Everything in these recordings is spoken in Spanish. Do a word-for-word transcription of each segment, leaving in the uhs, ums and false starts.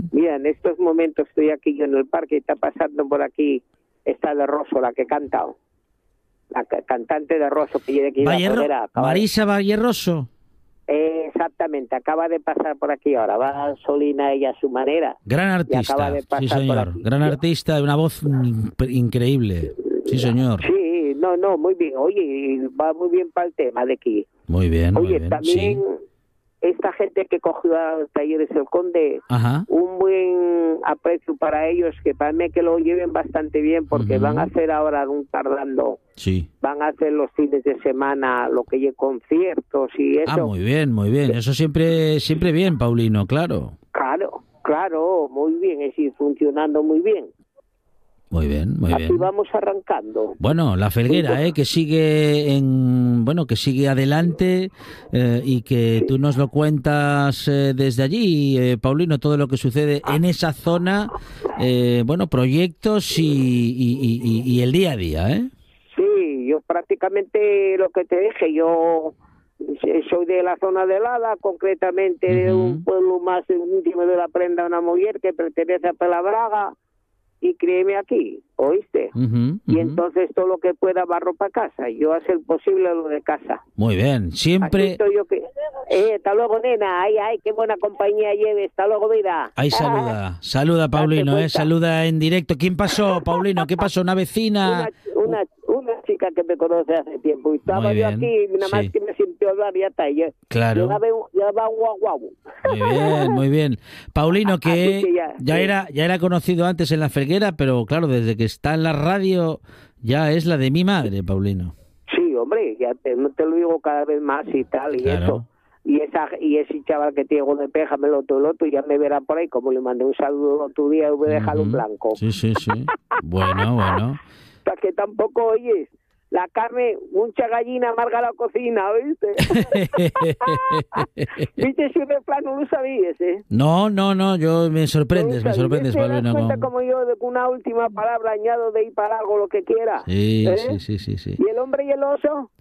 Mira, en estos momentos estoy aquí yo en el parque y está pasando por aquí esta de Rosso, la que canta. La ca- cantante de Rosso que viene aquí. Vallerro- la poder, acaba Marisa Vallerroso. de, exactamente, acaba de pasar por aquí ahora. Va solina ella a su manera. Gran Y artista, acaba de pasar sí por señor. aquí. Gran artista, de una voz in- increíble. Sí señor. Sí, no, no, muy bien. Oye, va muy bien para el tema de aquí. Muy bien, muy Oye, bien. también Sí. esta gente que cogió a los talleres El Conde, Ajá. un buen aprecio para ellos, que para mí que lo lleven bastante bien, porque Ujú. van a hacer ahora un tardando, Sí. van a hacer los fines de semana lo que hay conciertos y eso. Ah, muy bien, muy bien. Eso siempre, siempre bien, Paulino, claro. Claro, claro, muy bien, es ir funcionando muy bien. Muy bien, muy Así bien. vamos arrancando. Bueno, la Felguera, eh, que sigue en, bueno, que sigue adelante eh, y que tú nos lo cuentas eh, desde allí, eh, Paulino, todo lo que sucede en esa zona, eh, bueno, proyectos y, y, y, y el día a día, ¿eh? Sí, yo prácticamente lo que te dije, yo soy de la zona de Lada, concretamente de Ujú. un pueblo más íntimo de la Prenda, una mujer que pertenece a Pelabraga, y créeme aquí, ¿oíste? Ujú, Y ujú. entonces todo lo que pueda barro para casa, yo hacer posible lo de casa. Muy bien, Así siempre... estoy yo que... Eh, hasta luego, nena, ay, ay, qué buena compañía lleves, hasta luego, vida. Ahí saluda, saluda Paulino, Date eh, cuenta. saluda en directo. ¿Quién pasó, Paulino? ¿Qué pasó? ¿Una vecina? Una, una, una chica que me conoce hace tiempo y estaba Muy yo bien, aquí, nada más sí. que me sintió hablar y ya está. Ya, Claro. Ya va, ya va guau guau. Muy bien, muy bien. Paulino, Así que que ya, ya sí. era ya era conocido antes en la Felguera, pero claro, desde que está en la radio ya es la de mi madre, Paulino. Sí, hombre, ya te, no te lo digo cada vez más y tal, y Claro. eso. Y esa y ese chaval que tiene de peja, me lo otro, el otro, ya me verá por ahí, como le mandé un saludo el otro día, voy a dejarlo en Ujú. blanco. Sí, sí, sí. Bueno, bueno. Para que tampoco oyes. La carne, mucha gallina amarga la cocina, ¿oíste? ¿Viste ese refrán? No lo sabías, ¿eh? No, no, no, yo me sorprendes, me sorprendes, ¿Te das Paulino. cuenta con- como yo de que una última palabra añado de ir para algo lo que quiera? Sí, ¿Eh? sí, sí, sí, sí. ¿Y el hombre y el oso?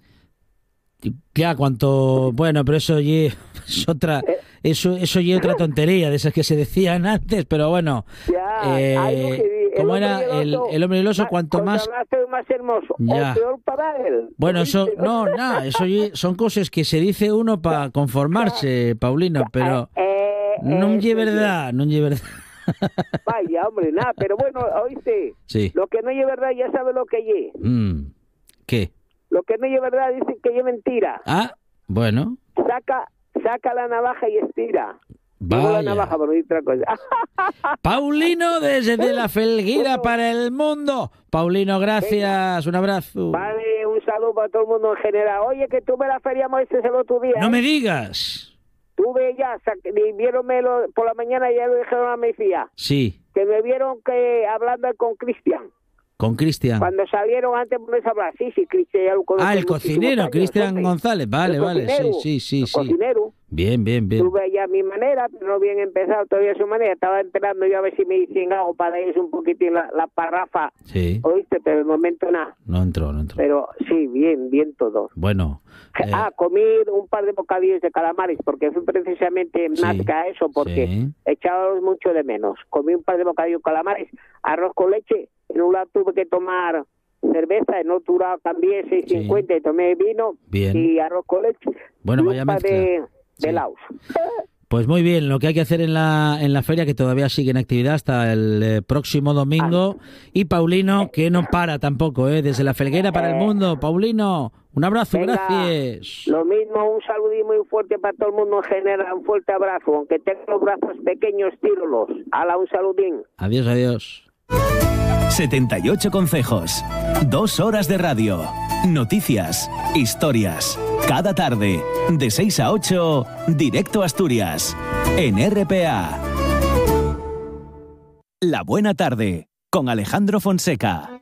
Ya cuanto, bueno, pero eso ye- es otra, eso, eso ye otra tontería de esas que se decían antes, pero bueno. Ya, Eh, hay lo que di- el ¿cómo hombre era? y el El, oso, el hombre y el oso, más- cuanto más... más feo, más hermoso, Ya. o peor para él. Bueno, eso, ¿Oíste? no, nada, eso ye- son cosas que se dice uno para conformarse, Paulino, pero Eh, no eh, es sí, verdad, no es verdad. Vaya, hombre, nada, pero bueno, oíste, Sí. lo que no es verdad ya sabe lo que es. Mm, ¿qué? Lo que no es verdad dicen que es mentira. Ah, bueno, Saca, saca la navaja y estira. Digo la vaya. navaja, por decir otra cosa. Paulino desde la Felguera Bueno. para el mundo. Paulino, gracias, un abrazo. Vale, un saludo para todo el mundo en general. Oye, que tuve la feria Moisés el otro día. No ¿eh? me digas. Tuve ya, sac- y viéronme lo- por la mañana, ya lo dijeron a mi tía, Sí, que me vieron que hablando con Cristian. con Cristian. Cuando salieron antes de ponerse a hablar, sí, sí, Cristian ya lo conozco. Ah, el muchísimos cocinero, años, Cristian hombre. González. Vale, El vale, sí, cocinero, sí, sí, el sí. cocinero. Bien, bien, bien. Tuve ya mi manera, pero no habían empezado todavía su manera. Estaba esperando yo a ver si me dicen algo para ellos un poquitín la, la parrafa. Sí, ¿Oíste? Pero de momento nada. no entró, no entró. Pero sí, bien, bien todo. Bueno, eh, Ah, comí un par de bocadillos de calamares porque fui precisamente Sí, más que a eso porque sí. echábamos mucho de menos. Comí un par de bocadillos de calamares, arroz con leche. En un lado tuve que tomar cerveza, en otro lado también seis cincuenta y tomé vino Bien. y arroz con leche. Bueno, y vaya un par mezcla. de, de Sí. helados. pues muy bien, lo que hay que hacer en la, en la feria, que todavía sigue en actividad hasta el eh, próximo domingo. Y Paulino, que no para tampoco, ¿eh? Desde la Felguera para el mundo. Paulino, un abrazo, Venga, gracias. Lo mismo, un saludín muy fuerte para todo el mundo en general, un fuerte abrazo. Aunque tenga los brazos pequeños, tírolos. Hala, un saludín. Adiós, adiós. setenta y ocho consejos, dos horas de radio, noticias, historias, cada tarde, de seis a ocho, directo a Asturias, en R P A. La buena tarde, con Alejandro Fonseca.